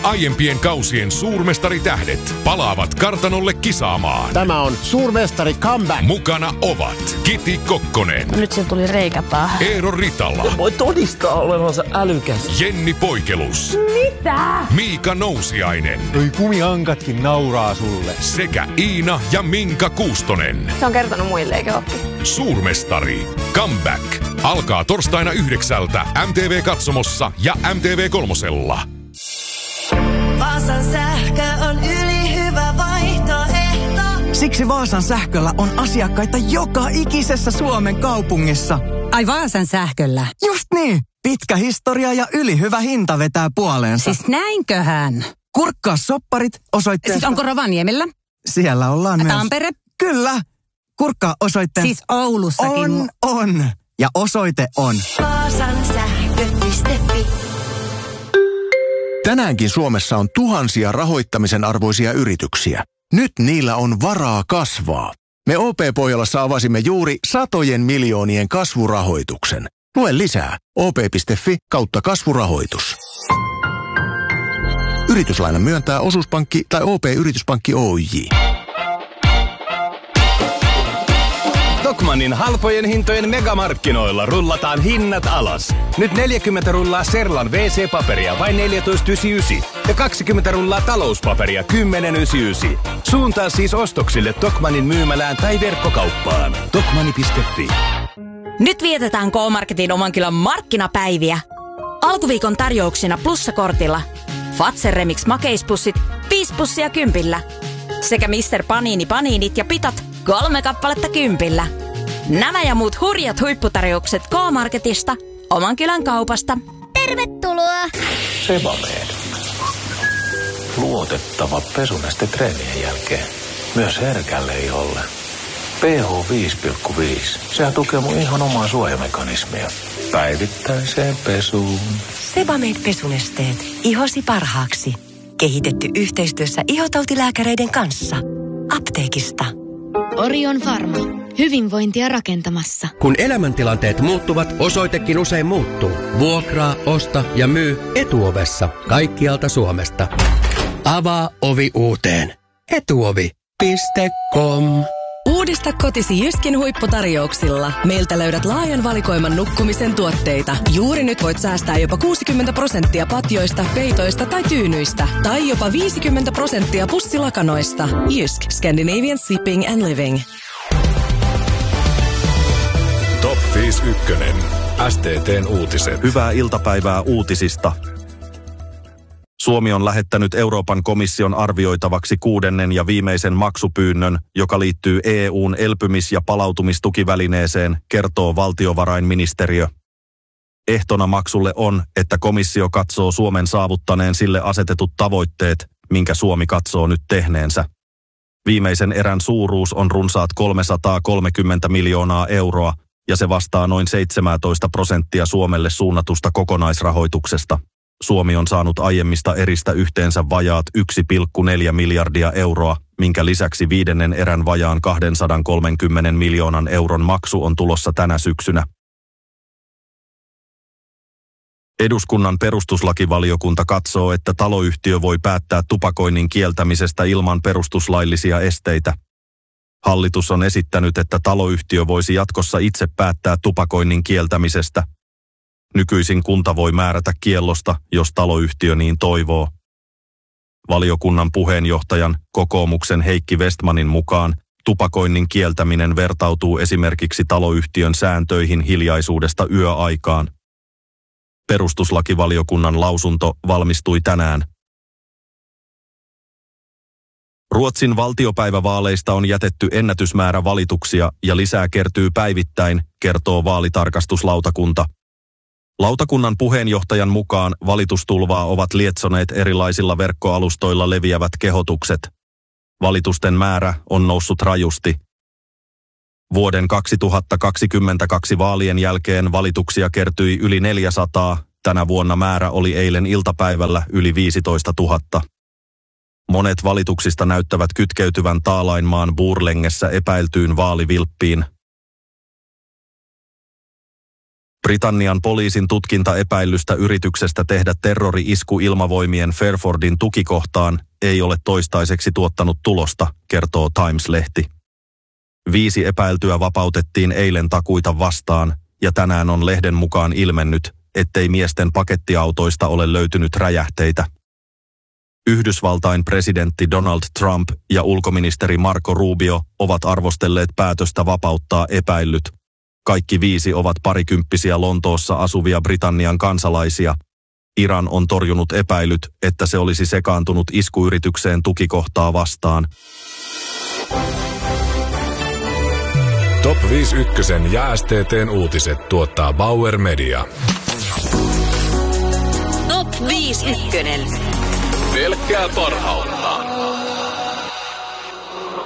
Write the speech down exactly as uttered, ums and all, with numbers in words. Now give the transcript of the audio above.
Aiempien kausien suurmestaritähdet palaavat kartanolle kisaamaan. Tämä on Suurmestari Comeback. Mukana ovat Kiti Kokkonen. Nyt se tuli reikä päähän. Eero Ritala. Voi todistaa olevansa älykäs. Jenni Poikelus. Mitä? Miika Nousiainen. Noi kumiankatkin nauraa sulle. Sekä Iina ja Minka Kuustonen. Se on kertonut muille, eikö oppi? Suurmestari Comeback alkaa torstaina yhdeksältä M T V-katsomossa ja M T V kolmosella. Vaasan sähkö on ylihyvä vaihtoehto. Siksi Vaasan sähköllä on asiakkaita joka ikisessä Suomen kaupungissa. Ai Vaasan sähköllä? Just niin. Pitkä historia ja ylihyvä hinta vetää puoleensa. Siis näinköhän? Kurkkaa sopparit osoitteesta. Siis onko Rovaniemellä? Siellä ollaan myös. Tampere? Kyllä. Kurkkaa osoitteen. Siis Oulussakin. On, on. Ja osoite on Vaasan sähkö piste fi. Tänäänkin Suomessa on tuhansia rahoittamisen arvoisia yrityksiä. Nyt niillä on varaa kasvaa. Me O P-Pohjolassa avasimme juuri satojen miljoonien kasvurahoituksen. Lue lisää o p piste fi kautta kasvurahoitus. Yrityslainan myöntää Osuuspankki tai O P-yrityspankki Oyj. Tokmannin halpojen hintojen megamarkkinoilla rullataan hinnat alas. Nyt neljäkymmentä rullaa Serlan W C-paperia vain neljätoista yhdeksänkymmentäyhdeksän ja kaksikymmentä rullaa talouspaperia kymmenen yhdeksänkymmentäyhdeksän. Suuntaa siis ostoksille Tokmannin myymälään tai verkkokauppaan. Tokmanni piste fi. Nyt vietetään K-Marketin Omankylän markkinapäiviä. Alkuviikon tarjouksina plussakortilla. Fazer Remix makeispussit viisi pussia kympillä. Sekä mister Panini Paninit ja pitat kolme kappaletta kympillä. Nämä ja muut hurjat huipputarjoukset K-Marketista, Omankylän kaupasta. Tervetuloa! Sebamed. Luotettava pesuneste treenien jälkeen. Myös herkälle iholle. pH viisi pilkku viisi. Sehän tukee mun ihon omaa suojamekanismia. Päivittäiseen pesuun. Sebamed pesunesteet. Ihosi parhaaksi. Kehitetty yhteistyössä ihotautilääkäreiden kanssa. Apteekista. Orion Pharma. Hyvinvointia rakentamassa. Kun elämäntilanteet muuttuvat, osoitekin usein muuttuu. Vuokraa, osta ja myy Etuovessa kaikkialta Suomesta. Avaa ovi uuteen. Etuovi piste com. Uudista kotisi Jyskin huipputarjouksilla. Meiltä löydät laajan valikoiman nukkumisen tuotteita. Juuri nyt voit säästää jopa kuusikymmentä prosenttia patjoista, peitoista tai tyynyistä. Tai jopa viisikymmentä prosenttia pussilakanoista. Jysk. Scandinavian Sleeping and Living. Top viisi ykkönen. S T T:n uutiset. Hyvää iltapäivää uutisista. Suomi on lähettänyt Euroopan komission arvioitavaksi kuudennen ja viimeisen maksupyynnön, joka liittyy E U:n elpymis- ja palautumistukivälineeseen, kertoo valtiovarainministeriö. Ehtona maksulle on, että komissio katsoo Suomen saavuttaneen sille asetetut tavoitteet, minkä Suomi katsoo nyt tehneensä. Viimeisen erän suuruus on runsaat kolmesataakolmekymmentä miljoonaa euroa, ja se vastaa noin seitsemäntoista prosenttia Suomelle suunnatusta kokonaisrahoituksesta. Suomi on saanut aiemmista eristä yhteensä vajaat yksi pilkku neljä miljardia euroa, minkä lisäksi viidennen erän vajaan kaksisataakolmekymmentä miljoonan euron maksu on tulossa tänä syksynä. Eduskunnan perustuslakivaliokunta katsoo, että taloyhtiö voi päättää tupakoinnin kieltämisestä ilman perustuslaillisia esteitä. Hallitus on esittänyt, että taloyhtiö voisi jatkossa itse päättää tupakoinnin kieltämisestä. Nykyisin kunta voi määrätä kiellosta, jos taloyhtiö niin toivoo. Valiokunnan puheenjohtajan, kokoomuksen Heikki Westmanin mukaan, tupakoinnin kieltäminen vertautuu esimerkiksi taloyhtiön sääntöihin hiljaisuudesta yöaikaan. Perustuslakivaliokunnan lausunto valmistui tänään. Ruotsin valtiopäivävaaleista on jätetty ennätysmäärä valituksia ja lisää kertyy päivittäin, kertoo vaalitarkastuslautakunta. Lautakunnan puheenjohtajan mukaan valitustulvaa ovat lietsoneet erilaisilla verkkoalustoilla leviävät kehotukset. Valitusten määrä on noussut rajusti. Vuoden kaksituhattakaksikymmentäkaksi vaalien jälkeen valituksia kertyi yli neljäsataa, tänä vuonna määrä oli eilen iltapäivällä yli viisitoista tuhatta. Monet valituksista näyttävät kytkeytyvän Taalainmaan Borlängessä epäiltyyn vaalivilppiin. Britannian poliisin tutkinta epäillystä yrityksestä tehdä terrori-isku ilmavoimien Fairfordin tukikohtaan ei ole toistaiseksi tuottanut tulosta, kertoo Times-lehti. Viisi epäiltyä vapautettiin eilen takuita vastaan, ja tänään on lehden mukaan ilmennyt, ettei miesten pakettiautoista ole löytynyt räjähteitä. Yhdysvaltain presidentti Donald Trump ja ulkoministeri Marco Rubio ovat arvostelleet päätöstä vapauttaa epäillyt. Kaikki viisi ovat parikymppisiä Lontoossa asuvia Britannian kansalaisia. Iran on torjunut epäilyt, että se olisi sekaantunut iskuyritykseen tukikohtaa vastaan. Top viisi ykkösen ja S T T:n uutiset tuottaa Bauer Media. Top viisi ykkönen. Pelkkää parhautta.